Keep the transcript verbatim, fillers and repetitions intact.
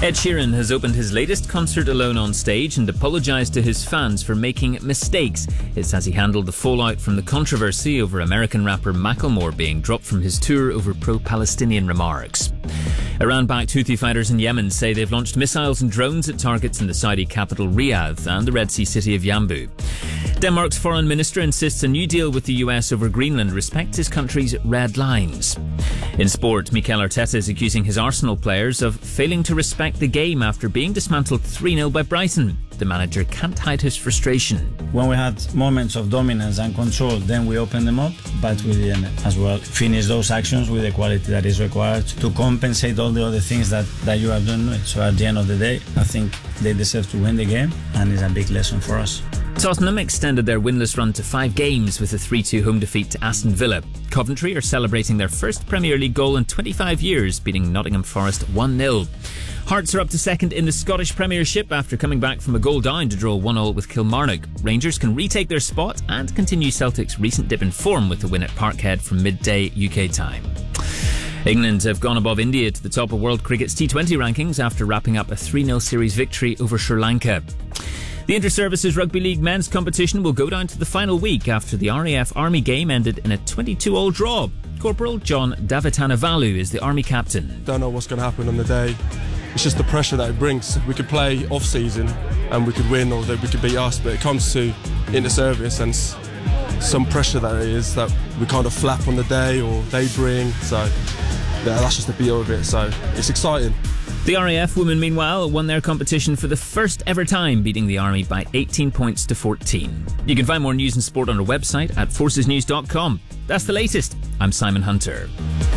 Ed Sheeran has opened his latest concert alone on stage and apologised to his fans for making mistakes. It's as he handled the fallout from the controversy over American rapper Macklemore being dropped from his tour over pro-Palestinian remarks. Iran-backed Houthi fighters in Yemen say they've launched missiles and drones at targets in the Saudi capital Riyadh and the Red Sea city of Yanbu. Denmark's foreign minister insists a new deal with the U S over Greenland respects his country's red lines. In sport, Mikel Arteta is accusing his Arsenal players of failing to respect the game after being dismantled three nil by Brighton. The manager can't hide his frustration. When we had moments of dominance and control, then we opened them up, but we didn't as well finish those actions with the quality that is required to compensate all the other things that, that you have done. So at the end of the day, I think they deserve to win the game, and it's a big lesson for us. Tottenham extended their winless run to five games with a three two home defeat to Aston Villa. Coventry are celebrating their first Premier League goal in twenty-five years, beating Nottingham Forest one nil. Hearts are up to second in the Scottish Premiership after coming back from a goal down to draw one all with Kilmarnock. Rangers can retake their spot and continue Celtic's recent dip in form with a win at Parkhead from midday U K time. England have gone above India to the top of World Cricket's T twenty rankings after wrapping up a three nil series victory over Sri Lanka. The Inter-Services Rugby League men's competition will go down to the final week after the R A F Army game ended in a twenty-two all draw. Corporal John Davitanavalu is the Army captain. Don't know what's going to happen on the day. It's just the pressure that it brings. We could play off-season and we could win, or they, we could beat us, but it comes to inter-service and s- some pressure that it is that we kind of flap on the day or they bring. So yeah, that's just the beauty of it. So it's exciting. The R A F women, meanwhile, won their competition for the first ever time, beating the Army by eighteen points to fourteen. You can find more news and sport on our website at forces news dot com. That's the latest. I'm Simon Hunter.